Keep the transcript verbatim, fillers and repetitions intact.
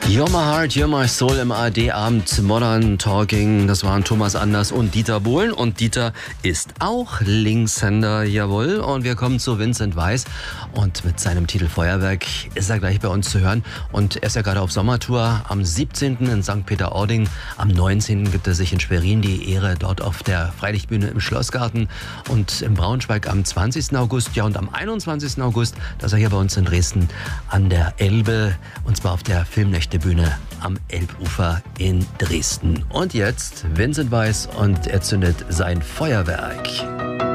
You're My Heart, You're My Soul im A R D-Abend Modern Talking. Das waren Thomas Anders und Dieter Bohlen. Und Dieter ist auch Linkshänder, jawohl. Und wir kommen zu Vincent Weiss. Und mit seinem Titel Feuerwerk ist er gleich bei uns zu hören. Und er ist ja gerade auf Sommertour. Am siebzehnten in Sankt Peter-Ording. Am neunzehnten gibt er sich in Schwerin die Ehre dort auf der Freilichtbühne im Schlossgarten. Und in Braunschweig am zwanzigsten August. Ja, und am einundzwanzigsten August, da ist er hier bei uns in Dresden an der Elbe. Und zwar auf der Filmnächte Bühne am Elbufer in Dresden. Und jetzt Vincent Weiss und er zündet sein Feuerwerk.